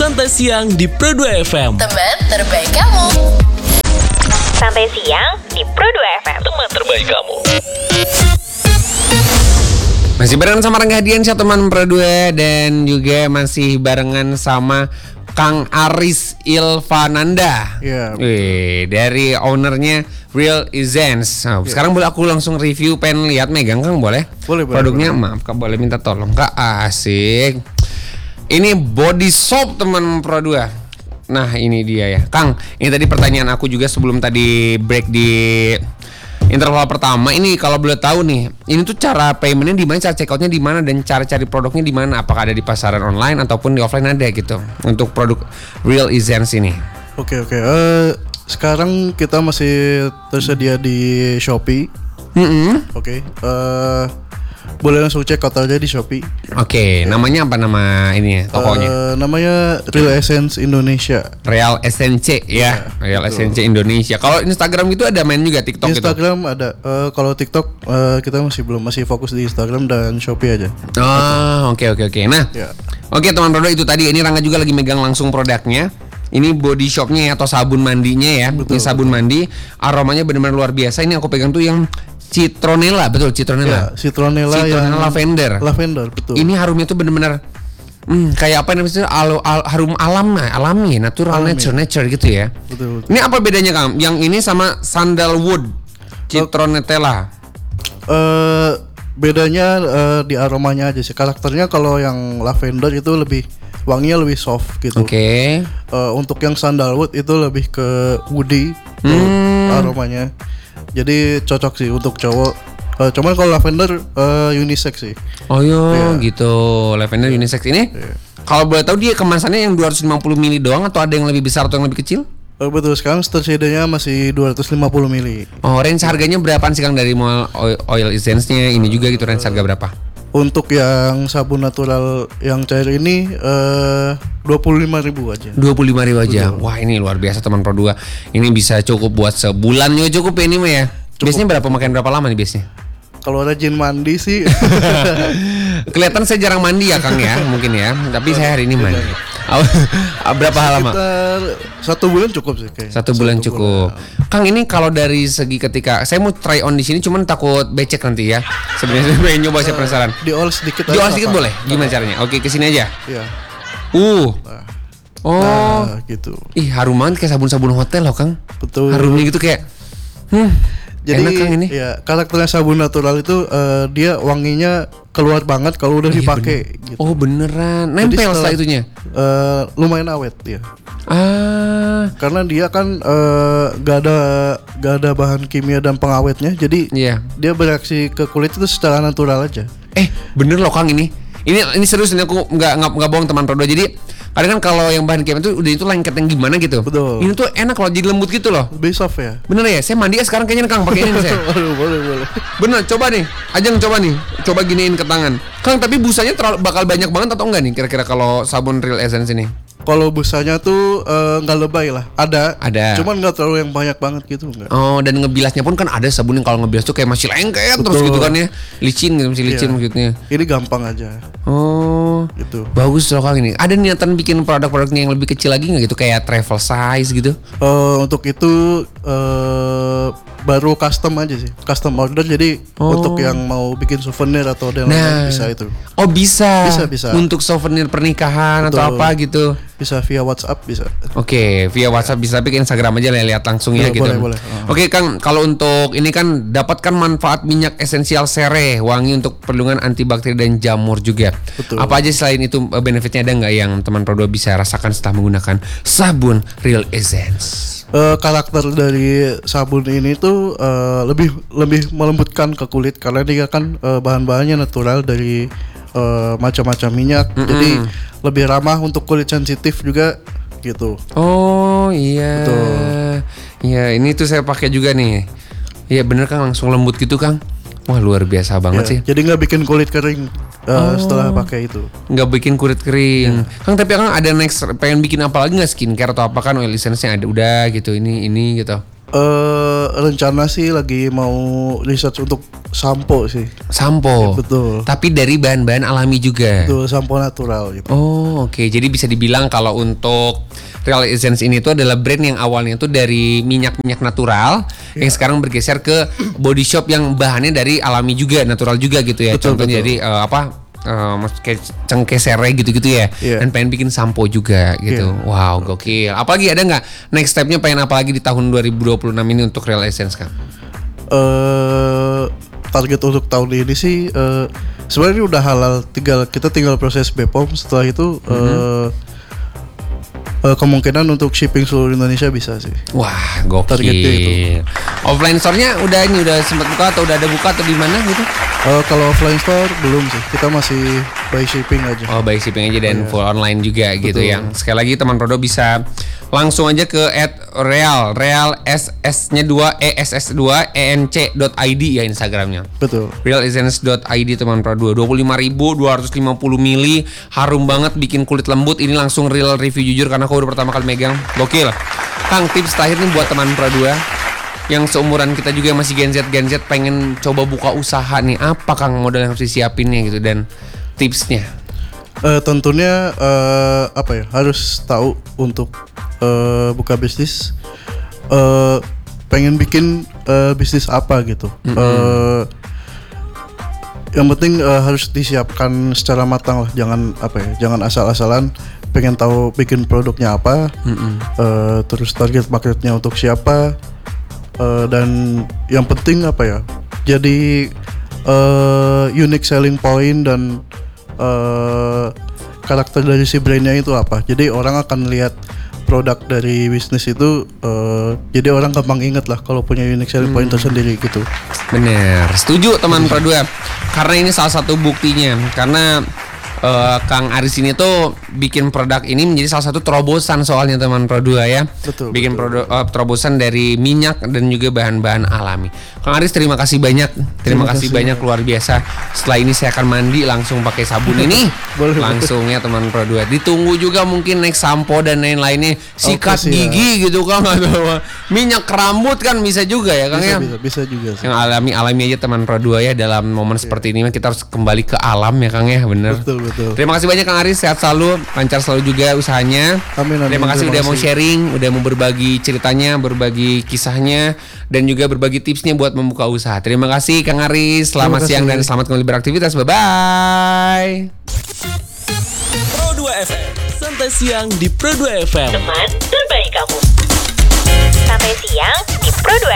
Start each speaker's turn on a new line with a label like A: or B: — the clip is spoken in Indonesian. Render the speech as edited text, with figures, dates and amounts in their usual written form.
A: Santai Siang di Pro 2 FM.
B: Teman terbaik kamu.
C: Santai Siang di Pro 2 FM.
A: Teman terbaik kamu.
D: Masih barengan sama Rangga Hadiansyah teman Pro 2, dan juga masih barengan sama Kang Aris Ilvananda.
E: Iya.
D: Dari ownernya Real Essence. Nah, sekarang boleh aku langsung review, pengen lihat, megang Kang, boleh?
E: Boleh.
D: Produknya maaf Kak, boleh minta tolong Kak, asik. Ini body soap teman Pro 2. Nah ini dia ya Kang, ini tadi pertanyaan aku juga sebelum tadi break di interval pertama. Ini kalau boleh tahu nih, ini tuh cara paymentnya di mana, cara checkoutnya di mana, dan cara cari produknya di mana? Apakah ada di pasaran online ataupun di offline ada gitu untuk produk Real Essence ini?
E: Oke. Sekarang kita masih tersedia di Shopee. Oke. Boleh langsung check out aja di Shopee.
D: Oke, namanya apa nama ini tokonya?
E: Namanya Real Essence Indonesia.
D: Real Essence ya, Real Essence Indonesia. Kalau Instagram gitu ada main juga, TikTok
E: Instagram
D: gitu?
E: ada. Kalau TikTok kita masih fokus di Instagram dan Shopee aja.
D: Oke. Nah, oke teman produk itu tadi. Ini Rangga juga lagi megang langsung produknya. Ini body shopnya ya, atau sabun mandinya ya. Ini sabun mandi, aromanya benar-benar luar biasa. Ini aku pegang tuh yang citronella, betul citronella.
E: Ya, citronella yang
D: lavender.
E: Lavender, betul.
D: Ini harumnya tuh benar-benar kayak apa namanya, harum alami, natural, nature gitu ya.
E: Betul.
D: Ini apa bedanya Kang? Yang ini sama sandalwood citronella?
E: Bedanya di aromanya aja sih. Karakternya kalau yang lavender itu wanginya lebih soft gitu.
D: Oke.
E: Untuk yang sandalwood itu lebih ke woody aromanya. Jadi cocok sih untuk cowok. Cuman kalau lavender unisex sih.
D: Oh gitu. Lavender unisex ini. Kalau boleh tahu dia kemasannya yang 250 ml doang atau ada yang lebih besar atau yang lebih kecil?
E: Betul, sekarang tersedianya masih 250 ml.
D: Oh, range harganya berapaan sih Kang dari oil essence-nya ini juga gitu, range harga berapa?
E: Untuk yang sabun natural yang cair ini 25.000 aja.
D: 25.000 aja. Wah, ini luar biasa teman Pro 2. Ini bisa cukup buat sebulan ya, cukup ya ini mah ya. Biasanya makan berapa lama nih biasanya?
E: Kalau rajin mandi sih
D: kelihatan saya jarang mandi ya Kang ya, mungkin ya. Tapi saya hari ini mandi. Berapa lama?
E: Sekitar 1 bulan cukup sih kayaknya.
D: 1 bulan cukup. Kang, ini kalau dari segi ketika saya mau try on di sini, cuman takut becek nanti ya. Sebenarnya saya pengen nyoba, saya penasaran.
E: Diol sedikit.
D: Diol sedikit boleh? Gimana caranya? Oke, kesini aja.
E: Iya. Gitu.
D: Ih, harum banget kayak sabun-sabun hotel loh Kang.
E: Betul.
D: Harumnya gitu kayak
E: jadi
D: enak Kang ini.
E: Ya, karakternya sabun natural itu dia wanginya keluar banget kalau udah dipakai gitu.
D: Oh beneran, nempel setelah itunya.
E: Lumayan awet ya. Karena dia kan gak ada bahan kimia dan pengawetnya, jadi dia bereaksi ke kulit itu secara natural aja.
D: Bener loh Kang ini serius, ini aku nggak bohong teman Pro 2. Jadi kadang kan kalau yang bahan kimia itu udah itu lengket yang gimana gitu.
E: Betul.
D: Ini tuh enak kalau jadi lembut gitu loh.
E: Lebih soft ya.
D: Bener ya, saya mandi sekarang kayaknya Kang pakai ini saya.
E: Boleh.
D: Bener, coba nih, Ajeng coba nih, coba giniin ke tangan. Kang, tapi busanya bakal banyak banget atau enggak nih kira-kira kalau sabun Real Essence ini?
E: Kalau busanya tuh nggak lebay lah, ada. Cuman nggak terlalu yang banyak banget gitu, enggak.
D: Oh, dan ngebilasnya pun kan ada sabun yang kalau ngebilas tuh kayak masih lengket terus gitu kan ya, licin gitu, masih licin maksudnya.
E: Ini gampang aja.
D: Oh,
E: gitu.
D: Bagus loh Kang ini. Ada niatan bikin produk-produknya yang lebih kecil lagi nggak gitu, kayak travel size gitu?
E: Untuk itu baru custom aja sih, custom order. Jadi untuk yang mau bikin souvenir atau lain-lain bisa itu.
D: Oh bisa.
E: Bisa.
D: Untuk souvenir pernikahan atau apa gitu.
E: Bisa via WhatsApp bisa.
D: Oke, via WhatsApp bisa, tapi ke Instagram aja lihat langsung ya gitu.
E: Boleh.
D: Oke Kang, kalau untuk ini kan dapatkan manfaat minyak esensial sere, wangi untuk perlindungan antibakteri dan jamur juga.
E: Betul.
D: Apa aja selain itu benefitnya ada nggak yang teman Pro 2 bisa rasakan setelah menggunakan sabun Real Essence?
E: Karakter dari sabun ini tuh lebih melembutkan ke kulit karena dia kan bahan-bahannya natural dari macam-macam minyak. Jadi lebih ramah untuk kulit sensitif juga gitu.
D: Oh iya.
E: Betul.
D: Iya, ini tuh saya pakai juga nih. Iya bener Kang, langsung lembut gitu Kang. Wah luar biasa banget sih.
E: Jadi nggak bikin kulit kering setelah pakai itu.
D: Nggak bikin kulit kering. Kang, tapi Kang ada next pengen bikin apa lagi nggak, skincare atau apa kan? Oil essence-nya ada udah gitu, ini gitu.
E: Rencana sih lagi mau research untuk sampo sih.
D: Sampo.
E: Betul.
D: Tapi dari bahan-bahan alami juga.
E: Betul, sampo natural gitu.
D: Oh, oke. Jadi bisa dibilang kalau untuk Real Essence ini tuh adalah brand yang awalnya tuh dari minyak-minyak natural yang sekarang bergeser ke body shop yang bahannya dari alami juga, natural juga gitu ya.
E: Betul,
D: Contohnya
E: betul.
D: jadi kayak cengkeh serai gitu-gitu ya.
E: Iya.
D: Dan pengen bikin sampo juga gitu.
E: Iya.
D: Wow, gokil. Apalagi ada nggak next stepnya pengen apa lagi di tahun 2026 ini untuk Real Essence kan?
E: Target untuk tahun ini sih sebenarnya udah halal, kita tinggal proses BPOM. Setelah itu kemungkinan untuk shipping seluruh Indonesia bisa sih.
D: Wah,
E: Targetnya itu.
D: gokil. Offline store-nya udah sempat buka atau udah ada buka atau di mana gitu?
E: Kalau offline store belum sih, kita masih by shipping aja.
D: Oh, by shipping aja dan full online juga gitu
E: Betul.
D: ya. Sekali lagi teman Prodo bisa langsung aja ke @real ss-nya 2 ess2enc.id ya Instagramnya.
E: Betul.
D: realessence.id teman Prodo. 25.250 mili, harum banget, bikin kulit lembut. Ini langsung real review jujur karena aku udah pertama kali megang. Gokil. Kang, tips terakhir nih buat teman Prodo yang seumuran kita juga masih Gen Z pengen coba buka usaha nih, apa Kang modal yang harus disiapinnya gitu dan tipsnya?
E: Tentunya harus tahu untuk buka bisnis, pengen bikin bisnis apa gitu. Yang penting harus disiapkan secara matang lah, jangan asal-asalan pengen tahu bikin produknya apa, terus target marketnya untuk siapa, dan yang penting jadi unique selling point dan karakter dari si brandnya itu apa. Jadi orang akan lihat produk dari bisnis itu, jadi orang gampang inget lah kalau punya unique selling point tersendiri gitu.
D: Bener, setuju teman Prodo. Karena ini salah satu buktinya. Karena Kang Aris ini tuh bikin produk ini menjadi salah satu terobosan soalnya teman Prodo ya.
E: Betul,
D: bikin
E: betul.
D: terobosan dari minyak dan juga bahan-bahan alami. Kang Aris terima kasih banyak. Terima kasih banyak, luar biasa. Setelah ini saya akan mandi langsung pakai sabun ini.
E: Boleh,
D: langsung ya teman Prodo. Ditunggu juga mungkin next sampo dan lain-lainnya. Sikat
E: Oke, siap.
D: gigi gitu Kang, atau minyak rambut kan bisa juga ya Kang ya.
E: Bisa juga sih.
D: Yang alami aja teman Pro 2 ya. Dalam momen seperti ini kita harus kembali ke alam ya Kang ya, bener.
E: Betul.
D: Terima kasih banyak Kang Aris, sehat selalu, lancar selalu juga usahanya.
E: Amin.
D: Terima kasih
E: Terima
D: udah mau
E: kasih.
D: sharing, udah mau berbagi ceritanya, berbagi kisahnya, dan juga berbagi tipsnya buat membuka usaha. Terima kasih Kang Aris, selamat
E: Terima
D: siang
E: kasih.
D: dan selamat kembali beraktivitas. Bye bye.
A: Pro 2 FM, santai siang di Pro 2 FM.
C: Teman terbaik kamu. Sampai siang di Pro 2